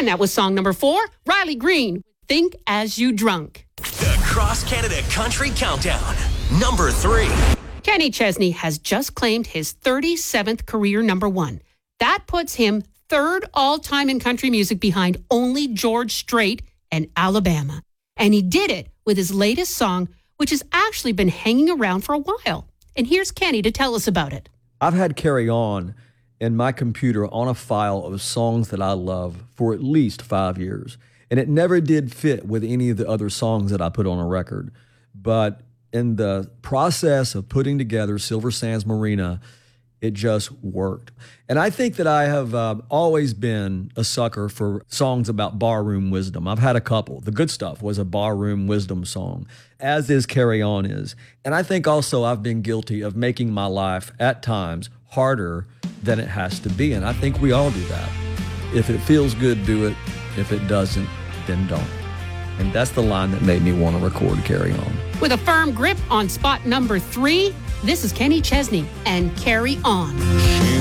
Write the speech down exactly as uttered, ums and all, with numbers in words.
And that was song number four, Riley Green, Think As You Drunk. The Cross Canada Country Countdown, number three. Kenny Chesney has just claimed his thirty-seventh career number one. That puts him third all-time in country music behind only George Strait and Alabama. And he did it with his latest song, which has actually been hanging around for a while. And here's Kenny to tell us about it. I've had Carry On in my computer on a file of songs that I love for at least five years. And it never did fit with any of the other songs that I put on a record. But in the process of putting together Silver Sands Marina, it just worked. And I think that I have uh, always been a sucker for songs about barroom wisdom. I've had a couple. The Good Stuff was a barroom wisdom song, as is Carry On is. And I think also I've been guilty of making my life at times harder than it has to be. And I think we all do that. If it feels good, do it. If it doesn't, then don't. And that's the line that made me want to record Carry On. With a firm grip on spot number three, this is Kenny Chesney and Carry On. She